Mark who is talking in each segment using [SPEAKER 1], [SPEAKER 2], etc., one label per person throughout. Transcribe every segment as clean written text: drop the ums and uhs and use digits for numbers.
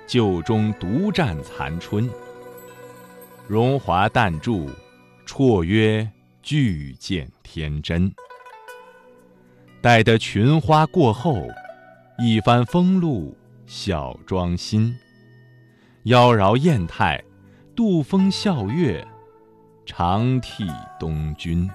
[SPEAKER 1] 旧中独占残春。荣华淡驻，绰约俱见天真。待得群花过后，一番风露小妆新。妖娆艳态，杜风笑月，常替东君。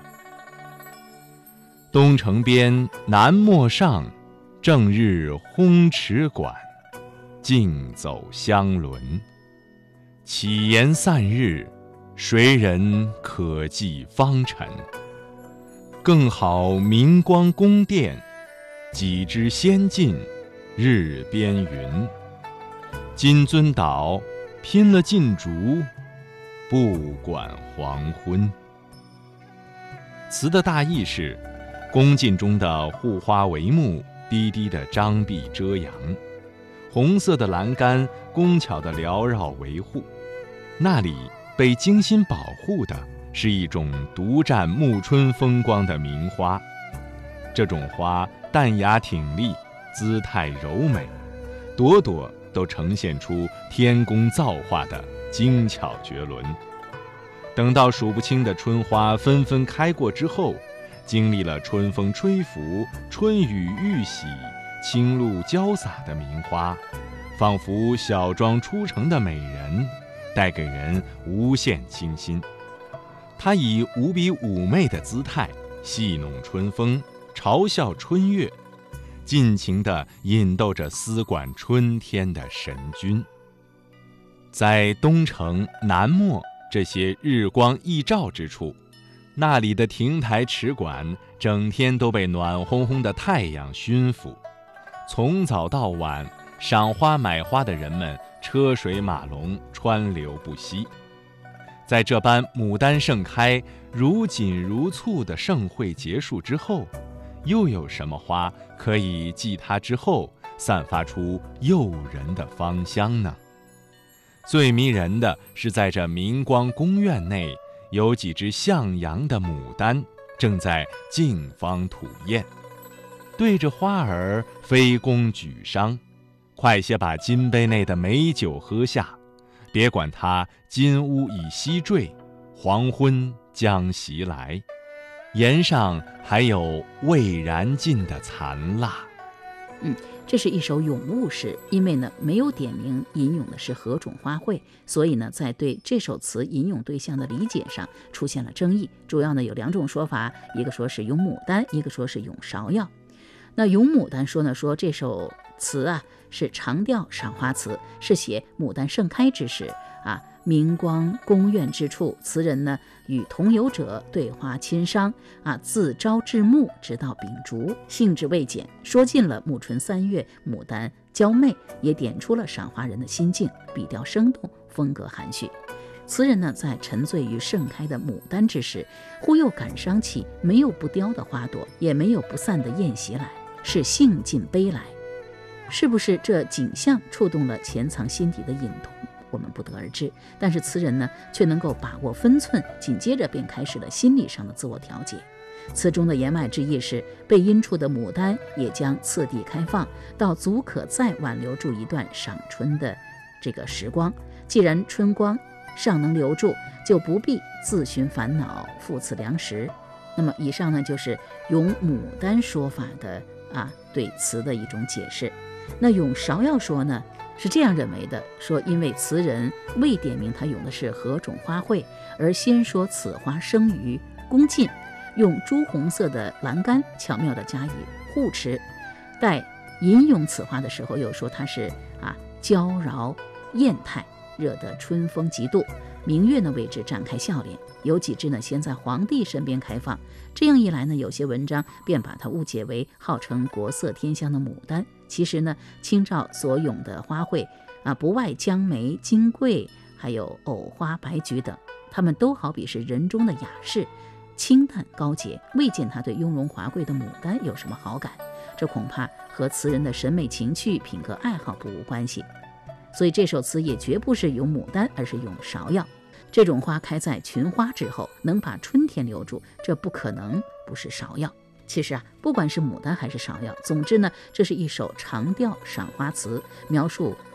[SPEAKER 1] 东城边南陌上，正日烘池馆，竞走香轮。岂言散日，谁人可计方辰？更好明光宫殿，几枝仙境日边云。金樽岛拼了禁烛，不管黄昏。词的大意是，宫禁中的护花帷幕低低地张臂遮阳，红色的栏杆工巧地缭绕维护，那里被精心保护的是一种独占暮春风光的名花。这种花淡雅挺立，姿态柔美，朵朵都呈现出天工造化的精巧绝伦。等到数不清的春花纷纷开过之后，经历了春风吹拂、春雨欲洗、清露浇洒的名花，仿佛小妆出城的美人，带给人无限清新。它以无比妩媚的姿态戏弄春风，嘲笑春月，尽情地引逗着思管春天的神君。在东城、南陌这些日光溢照之处，那里的亭台池馆整天都被暖烘烘的太阳熏腐，从早到晚，赏花买花的人们车水马龙，川流不息。在这般牡丹盛开、如锦如簇的盛会结束之后，又有什么花可以继它之后散发出诱人的芳香呢？最迷人的是，在这明光宫苑内，有几只向阳的牡丹正在竞芳吐艳，对着花儿飞弓举觞。快些把金杯内的美酒喝下，别管它金乌已西坠，黄昏将袭来，檐上还有未燃尽的残蜡。
[SPEAKER 2] 这是一首咏物诗，因为呢没有点明吟咏的是何种花卉，所以呢在对这首词吟咏对象的理解上出现了争议。主要呢有两种说法，一个说是咏牡丹，一个说是咏芍药。那咏牡丹说这首词啊是长调赏花词，是写牡丹盛开之时啊，明光宫苑之处，词人呢与同游者对花亲商啊，自朝至暮，直到秉烛，兴致未减，说尽了暮春三月牡丹娇媚，也点出了赏花人的心境，笔调生动，风格含蓄。词人呢在沉醉于盛开的牡丹之时，忽又感伤起没有不凋的花朵，也没有不散的宴席来，是兴尽悲来。是不是这景象触动了潜藏心底的隐痛，我们不得而知，但是词人呢却能够把握分寸，紧接着便开始了心理上的自我调节。词中的言外之意是，被阴处的牡丹也将次第开放，到足可再挽留住一段赏春的这个时光。既然春光尚能留住，就不必自寻烦恼，赴此良时。那么以上呢就是咏牡丹说法的对词的一种解释。那咏芍药说呢是这样认为的，说因为词人未点明他咏的是何种花卉，而先说此花生于宫禁，用朱红色的栏杆巧妙地加以护持，待吟咏此花的时候又说它是娇娆艳态，惹得春风极度，明月呢为之绽开笑脸。有几枝呢先在皇帝身边开放，这样一来呢，有些文章便把它误解为号称国色天香的牡丹。其实呢，清照所咏的花卉不外江梅、金桂，还有藕花、白菊等，它们都好比是人中的雅士，清淡高洁，未见他对雍容华贵的牡丹有什么好感。这恐怕和词人的审美情趣、品格爱好不无关系。所以这首词也绝不是咏牡丹，而是咏芍药。这种花开在群花之后，能把春天留住，这不可能不是芍药。其实不管是牡丹还是芍药，总之呢，这是一首长调赏花词，描述